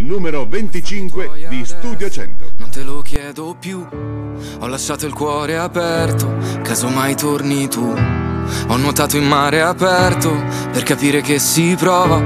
numero 25 di Studio 100. Non te lo chiedo più, ho lasciato il cuore aperto, casomai torni tu. Ho nuotato in mare aperto per capire che si prova